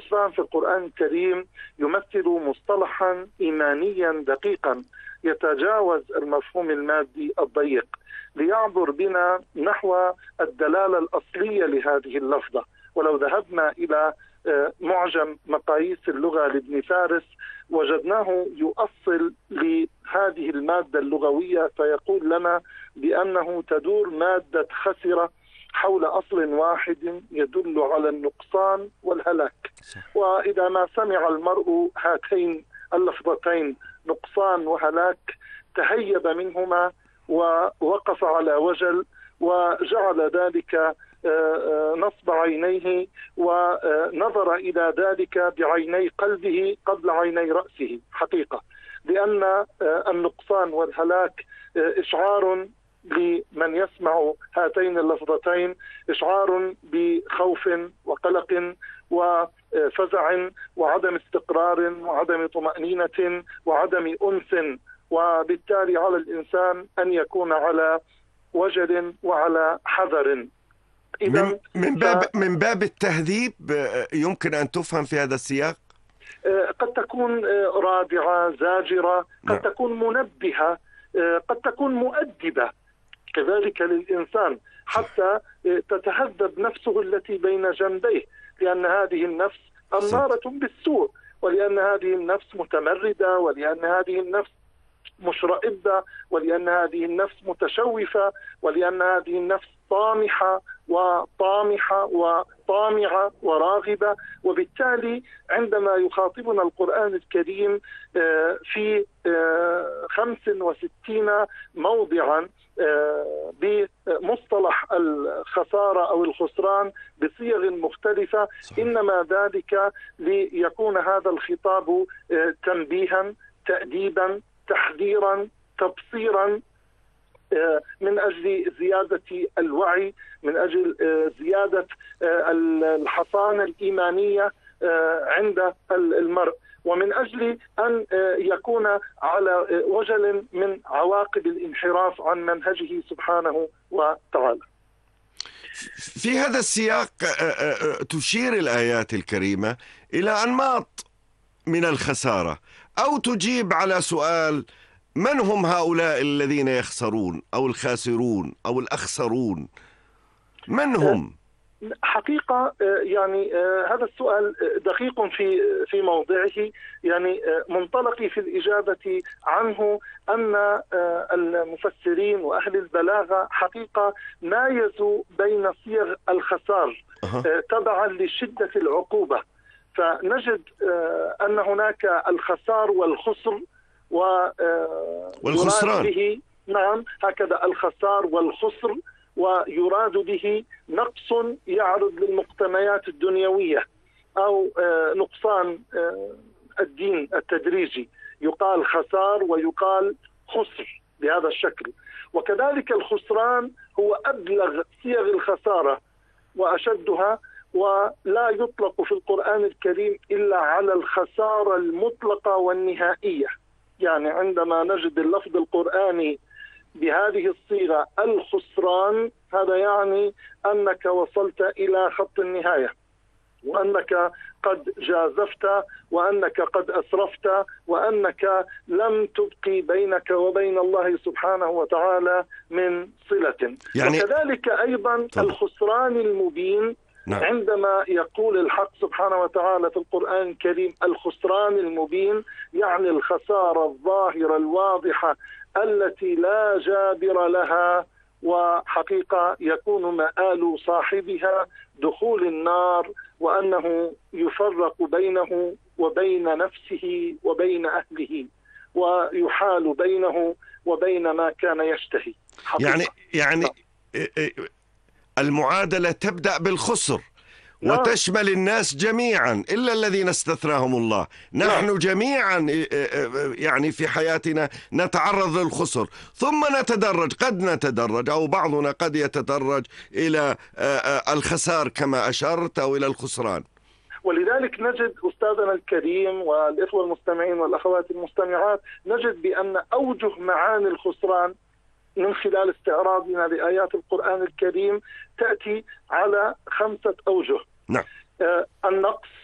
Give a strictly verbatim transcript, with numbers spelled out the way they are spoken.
الخسران في القرآن الكريم يمثل مصطلحا إيمانيا دقيقا يتجاوز المفهوم المادي الضيق ليعبر بنا نحو الدلالة الأصلية لهذه اللفظة. ولو ذهبنا إلى معجم مقاييس اللغة لابن فارس وجدناه يؤصل لهذه المادة اللغوية فيقول لنا بأنه تدور مادة خسرة حول أصل واحد يدل على النقصان والهلاك. وإذا ما سمع المرء هاتين اللفظتين نقصان وهلاك تهيب منهما ووقف على وجل وجعل ذلك نصب عينيه ونظر إلى ذلك بعيني قلبه قبل عيني رأسه حقيقة، لأن النقصان والهلاك إشعار لمن يسمع هاتين اللفظتين، إشعار بخوف وقلق وفزع وعدم استقرار وعدم طمأنينة وعدم أنس، وبالتالي على الإنسان أن يكون على وجل وعلى حذر. من من باب من باب التهذيب يمكن أن تفهم في هذا السياق؟ قد تكون رادعة زاجرة، قد تكون منبهة، قد تكون مؤدبة كذلك للإنسان حتى تتهذب نفسه التي بين جنبيه، لأن هذه النفس أمارة بالسوء، ولأن هذه النفس متمردة، ولأن هذه النفس مشرئبة، ولأن هذه النفس متشوفة، ولأن هذه النفس طامحة وطامحة وطامعة وراغبة. وبالتالي عندما يخاطبنا القرآن الكريم في خمس وستين موضعا بمصطلح الخسارة أو الخسران بصيغ مختلفة، إنما ذلك ليكون هذا الخطاب تنبيها، تأديبا، تحذيرا، تبصيرا، من أجل زيادة الوعي، من أجل زيادة الحصانة الإيمانية عند المرء، ومن أجل أن يكون على وجل من عواقب الانحراف عن منهجه سبحانه وتعالى. في هذا السياق تشير الآيات الكريمة إلى أنماط من الخسارة، أو تجيب على سؤال: من هم هؤلاء الذين يخسرون أو الخاسرون أو الأخسرون؟ من هم؟ حقيقة يعني هذا السؤال دقيق في في موضعه. يعني منطلقي في الإجابة عنه أن المفسرين وأهل البلاغة حقيقة مايزوا بين صيغ الخسار تبعا لشدة العقوبة، فنجد أن هناك الخسار والخسر والخسران به، نعم هكذا الخسار والخسر، ويراد به نقص يعرض للمقتنيات الدنيوية أو نقصان الدين التدريجي، يقال خسار ويقال خسر بهذا الشكل. وكذلك الخسران هو أبلغ صيغ الخسارة وأشدها، ولا يطلق في القرآن الكريم إلا على الخسارة المطلقة والنهائية. يعني عندما نجد اللفظ القرآني بهذه الصيغة الخسران، هذا يعني أنك وصلت إلى خط النهاية، وأنك قد جازفت، وأنك قد أسرفت، وأنك لم تبقي بينك وبين الله سبحانه وتعالى من صلة. يعني وكذلك أيضا طبعا. الخسران المبين، نعم. عندما يقول الحق سبحانه وتعالى في القرآن الكريم الخسران المبين، يعني الخسارة الظاهرة الواضحة التي لا جابر لها، وحقيقة يكون مآل صاحبها دخول النار، وأنه يفرق بينه وبين نفسه وبين أهله، ويحال بينه وبين ما كان يشتهي. يعني يعني المعادلة تبدأ بالخسر وتشمل الناس جميعا إلا الذين استثناهم الله. نحن جميعا يعني في حياتنا نتعرض للخسر، ثم نتدرج، قد نتدرج أو بعضنا قد يتدرج إلى الخسار كما أشرت أو إلى الخسران. ولذلك نجد أستاذنا الكريم والإخوة المستمعين والأخوات المستمعات، نجد بأن أوجه معاني الخسران من خلال استعراضنا لآيات القرآن الكريم تأتي على خمسة أوجه. نعم. آه النقص،